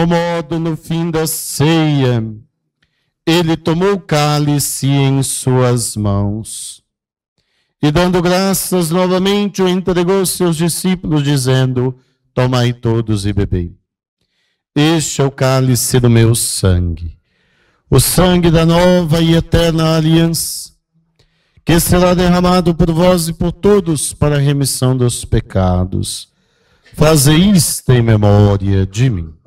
modo, no fim da ceia, ele tomou o cálice em suas mãos e, dando graças novamente, o entregou aos seus discípulos, dizendo: tomai todos e bebei. Este é o cálice do meu sangue, o sangue da nova e eterna aliança, que será derramado por vós e por todos para a remissão dos pecados. Fazei isto em memória de mim.